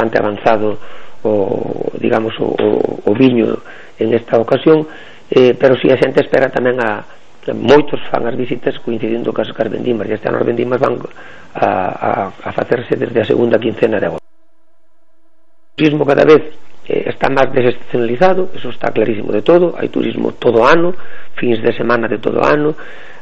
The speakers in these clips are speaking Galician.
bastante avanzado o viño en esta ocasión, pero si a xente espera tamén moitos fan as visitas coincidindo cas vendimas, e este ano as vendimas van a facerse desde a segunda quincena de agosto. O turismo cada vez está máis desestacionalizado, eso está clarísimo de todo. Hai turismo todo ano, fins de semana de todo ano,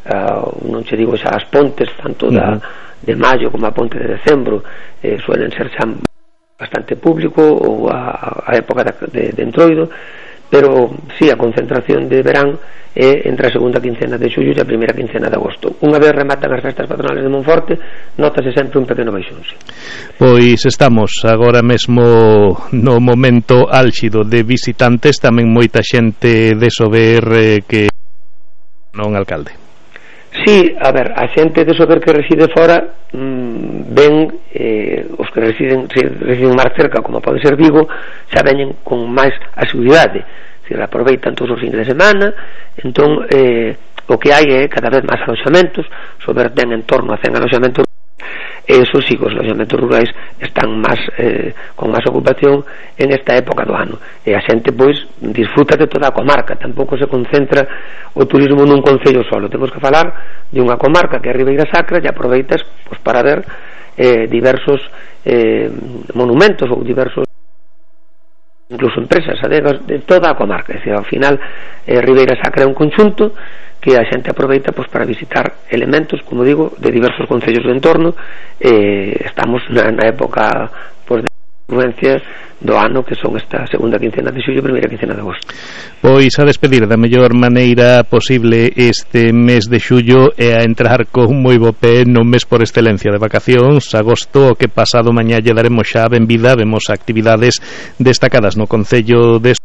non che digo xa as pontes tanto de maio como a ponte de decembro suelen ser xa bastante público, ou a época de entroido, pero si a concentración de verán é entre a segunda quincena de xullo e a primeira quincena de agosto. Unha vez rematan as festas patronales de Monforte, notase sempre un pequeno baixón. Pois estamos agora mesmo no momento álxido de visitantes, tamén moita xente de Sober que non, alcalde. Sí, a ver, a xente de Sober que reside fora ven, os que residen máis cerca, como pode ser Vigo, xa veñen con máis asiduidade, se aproveitan todos os fins de semana. Entón o que hai é cada vez máis aloxamentos. Sober ten en torno a 100 aloxamentos, e eso sí, os aloxamentos rurais están máis con máis ocupación en esta época do ano, e a xente pois disfruta de toda a comarca, tampouco se concentra o turismo nun concello solo. Temos que falar de unha comarca que é Ribeira Sacra, e aproveitas pois para ver diversos monumentos ou diversos, incluso empresas, adegas de toda a comarca. É dicir, ao final Ribeira Sacra é un conxunto que a xente aproveita pois para visitar elementos, como digo, de diversos concellos do entorno. Estamos na época pois de influencia do ano, que son esta segunda quincena de xullo e primeira quincena de agosto. Pois a despedir da mellor maneira posible este mes de xullo e a entrar con moi bo pé no mes por excelencia de vacacións, agosto, que pasado mañá lle daremos xa a benvida. Vemos actividades destacadas no concello de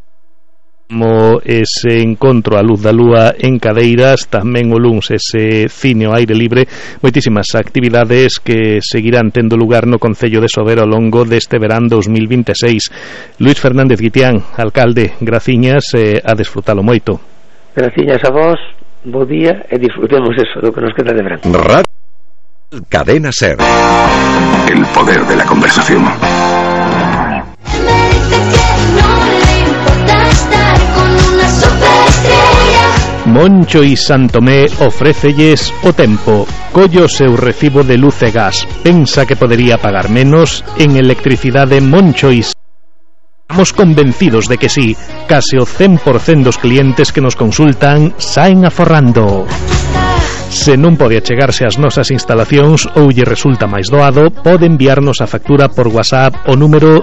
como ese encontro a luz da lúa en Cadeiras, tamén o luns ese cine ao aire libre, moitísimas actividades que seguirán tendo lugar no concello de Sober ao longo deste verán 2026. Luís Fernández Guitián, alcalde, graciñas, a desfrutalo moito. Graciñas a vos, bo día, e disfrutemos eso do que nos queda de verán. Cadena Ser. El poder de la conversación. Moncho y Santomé ofrécelles o tempo. Collo seu recibo de luz e gas. Pensa que podería pagar menos en electricidade Moncho y Estamos convencidos de que sí. Case o 100% dos clientes que nos consultan saen aforrando. Se non pode achegarse ás nosas instalacións ou lle resulta máis doado, pode enviarnos a factura por WhatsApp o número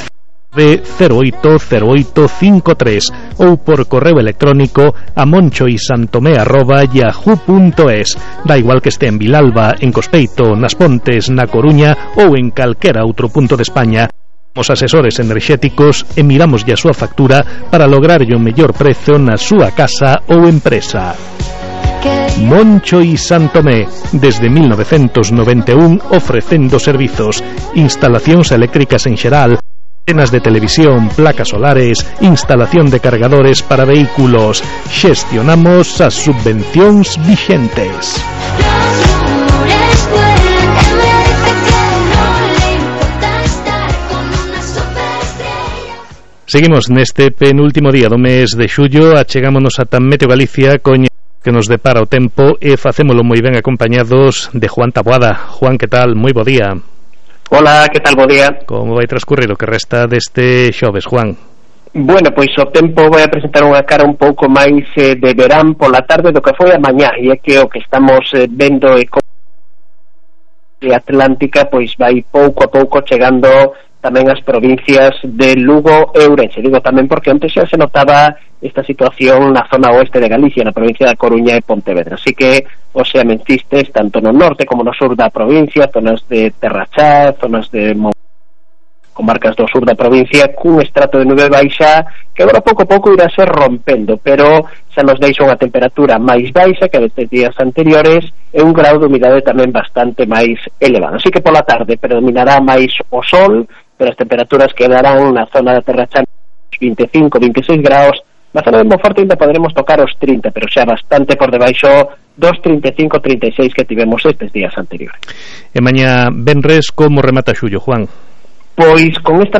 6080853 ou por correo electrónico a monchoisantomé@yahoo.es. Da igual que este en Vilalba, en Cospeito, nas Pontes, na Coruña ou en calquera outro punto de España. Somos asesores enerxéticos e miramos a súa factura para lograrlle o mellor prezo na súa casa ou empresa. Moncho y Santomé, desde 1991 ofrecendo servizos, instalacións eléctricas en xeral, antenas de televisión, placas solares, instalación de cargadores para vehículos. Xestionamos as subvencións vixentes. Seguimos neste penúltimo día do mes de xullo, achegámonos ata Meteo Galicia con que nos depara o tempo e facémolo moi ben acompañados de Juan Taboada. Juan, que tal? Moi bo día. Hola, que tal? Bo día. Como vai transcurrir o que resta deste xoves, Juan? Bueno, pois o tempo vai a presentar unha cara un pouco máis de verán pola tarde do que foi a mañá, e é que o que estamos vendo é como a Atlántica pois vai pouco a pouco chegando tamén as provincias de Lugo e Ourense. Digo tamén porque onte xa se notaba esta situación na zona oeste de Galicia, na provincia da Coruña e Pontevedra. Así que os seamencistes, tanto no norte como no sur da provincia, zonas de Terrachá, zonas de comarcas do sur da provincia, cun estrato de nube baixa que agora pouco a pouco irá ser rompendo, pero xa nos deixa unha temperatura máis baixa que destes días anteriores e un grau de humidade tamén bastante máis elevado. Así que pola tarde predominará máis o sol, pero as temperaturas quedarán na zona da Terrachá 25-26 graus. Na zona de Monforte ainda poderemos tocar os 30, pero xa bastante por debaixo dos 35-36 que tivemos estes días anteriores. E mañá venres, como remata xullo, Juan? Pois con esta